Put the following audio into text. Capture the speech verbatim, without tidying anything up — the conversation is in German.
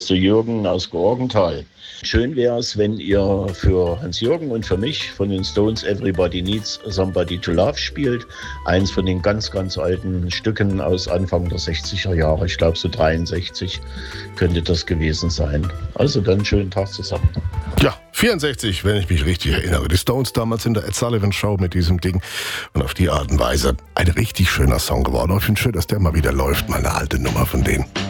Zu Jürgen aus Georgenthal. Schön wäre es, wenn ihr für Hans-Jürgen und für mich von den Stones Everybody Needs Somebody to Love spielt. Eins von den ganz, ganz alten Stücken aus Anfang der sechziger Jahre. Ich glaube so dreiundsechzig könnte das gewesen sein. Also dann schönen Tag zusammen. Ja, vierundsechzig, wenn ich mich richtig erinnere. Die Stones damals in der Ed Sullivan Show mit diesem Ding. Und auf die Art und Weise ein richtig schöner Song geworden. Ich finde schön, dass der mal wieder läuft, mal eine alte Nummer von denen.